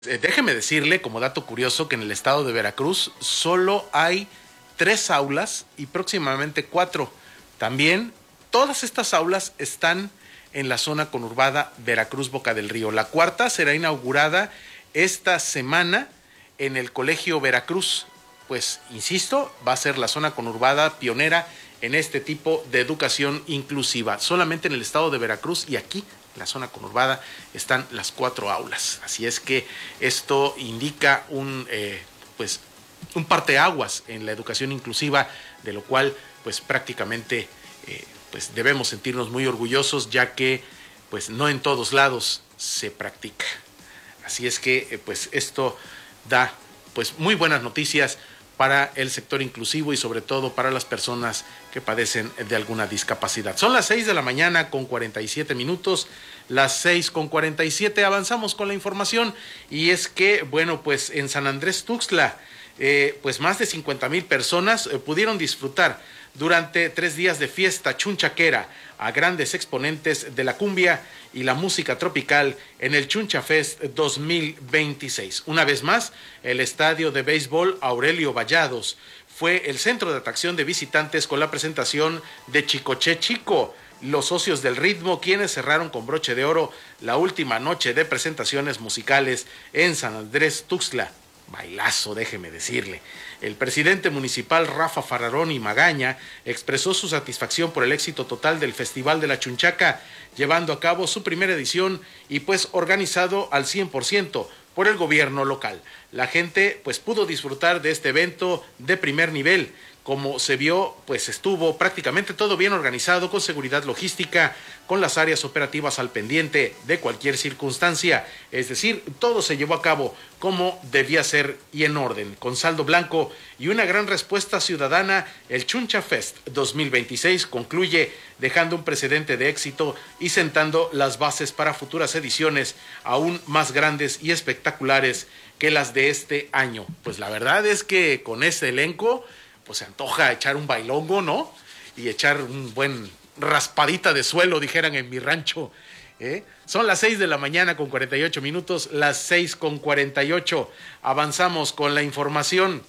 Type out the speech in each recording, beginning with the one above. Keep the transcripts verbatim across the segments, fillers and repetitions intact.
Eh, déjeme decirle, como dato curioso, que en el estado de Veracruz solo hay tres aulas y próximamente cuatro. También todas estas aulas están en la zona conurbada Veracruz-Boca del Río. La cuarta será inaugurada esta semana en el Colegio Veracruz. Pues, insisto, va a ser la zona conurbada pionera en este tipo de educación inclusiva. Solamente en el estado de Veracruz y aquí, en la zona conurbada, están las cuatro aulas. Así es que esto indica un, eh, pues, un parteaguas en la educación inclusiva, de lo cual, pues, prácticamente, eh, pues, debemos sentirnos muy orgullosos, ya que, pues, no en todos lados se practica. Así es que, eh, pues, esto da, pues, muy buenas noticias para el sector inclusivo y sobre todo para las personas que padecen de alguna discapacidad. Son las seis de la mañana con cuarenta y siete minutos, las seis con cuarenta y siete, avanzamos con la información y es que, bueno, pues en San Andrés Tuxtla, eh, pues más de cincuenta mil personas eh, pudieron disfrutar durante tres días de fiesta chunchaquera a grandes exponentes de la cumbia y la música tropical en el Chuncha Fest dos mil veintiséis. Una vez más, el estadio de béisbol Aurelio Vallados fue el centro de atracción de visitantes con la presentación de Chicoche Chico, los socios del ritmo, quienes cerraron con broche de oro la última noche de presentaciones musicales en San Andrés Tuxtla. Bailazo, déjeme decirle. El presidente municipal Rafa Farrarón y Magaña expresó su satisfacción por el éxito total del Festival de la Chunchaca, llevando a cabo su primera edición y pues organizado al cien por ciento por el gobierno local. La gente pues pudo disfrutar de este evento de primer nivel. Como se vio, pues estuvo prácticamente todo bien organizado, con seguridad logística, con las áreas operativas al pendiente de cualquier circunstancia. Es decir, todo se llevó a cabo como debía ser y en orden. Con saldo blanco y una gran respuesta ciudadana, el Chuncha Fest dos mil veintiséis concluye dejando un precedente de éxito y sentando las bases para futuras ediciones aún más grandes y espectaculares que las de este año. Pues la verdad es que con este elenco, pues se antoja echar un bailongo, ¿no? Y echar un buen raspadita de suelo, dijeran en mi rancho. ¿eh? Son las seis de la mañana con cuarenta y ocho minutos, las seis con cuarenta y ocho. Avanzamos con la información.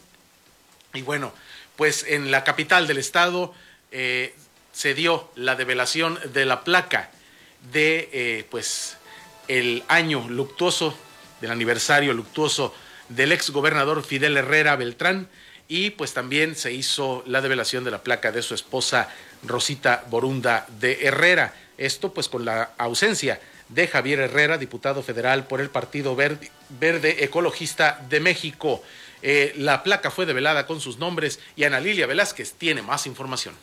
Y bueno, pues en la capital del estado eh, se dio la develación de la placa de, eh, pues, el año luctuoso, del aniversario luctuoso del ex gobernador Fidel Herrera Beltrán. Y pues también se hizo la develación de la placa de su esposa Rosita Borunda de Herrera. Esto pues con la ausencia de Javier Herrera, diputado federal por el Partido Verde, Verde Ecologista de México. Eh, la placa fue develada con sus nombres y Ana Lilia Velázquez tiene más información.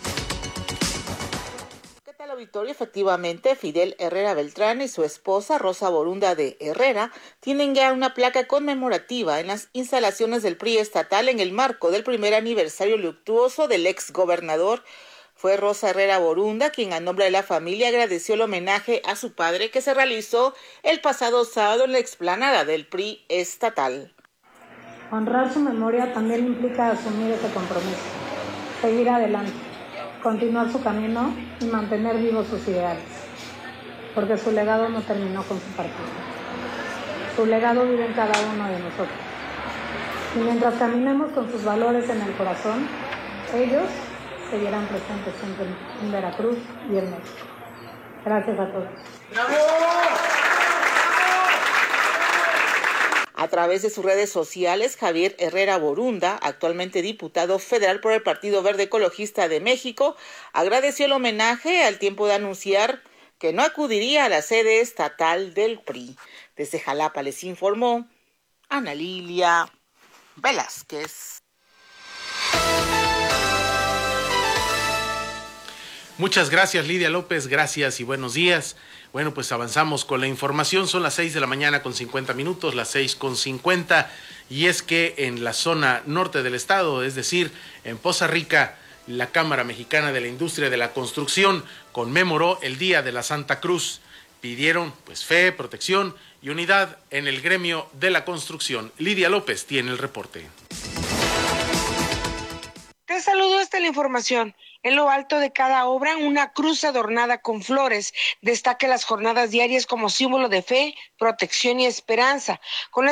Auditorio, efectivamente, Fidel Herrera Beltrán y su esposa Rosa Borunda de Herrera tienen ya una placa conmemorativa en las instalaciones del P R I estatal en el marco del primer aniversario luctuoso del ex gobernador. Fue Rosa Herrera Borunda quien a nombre de la familia agradeció el homenaje a su padre que se realizó el pasado sábado en la explanada del P R I estatal. Honrar su memoria también implica asumir ese compromiso, seguir adelante, continuar su camino y mantener vivos sus ideales, porque su legado no terminó con su partido. Su legado vive en cada uno de nosotros. Y mientras caminemos con sus valores en el corazón, ellos seguirán presentes siempre en Veracruz y en México. Gracias a todos. ¡Bravo! A través de sus redes sociales, Javier Herrera Borunda, actualmente diputado federal por el Partido Verde Ecologista de México, agradeció el homenaje al tiempo de anunciar que no acudiría a la sede estatal del P R I. Desde Jalapa les informó Ana Lilia Velázquez. Muchas gracias, Lidia López, gracias y buenos días. Bueno, pues avanzamos con la información, son las seis de la mañana con cincuenta minutos, las seis con cincuenta, y es que en la zona norte del estado, es decir, en Poza Rica, la Cámara Mexicana de la Industria de la Construcción conmemoró el Día de la Santa Cruz. Pidieron pues fe, protección y unidad en el gremio de la construcción. Lidia López tiene el reporte. Te saludo, esta es la información. En lo alto de cada obra, una cruz adornada con flores destaca las jornadas diarias como símbolo de fe, protección y esperanza. Con